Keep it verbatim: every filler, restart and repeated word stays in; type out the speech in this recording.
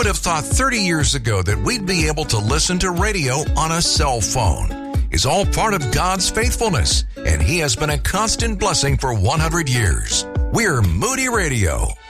would have thought thirty years ago that we'd be able to listen to radio on a cell phone? Is all part of God's faithfulness, and He has been a constant blessing for one hundred years. We're Moody Radio.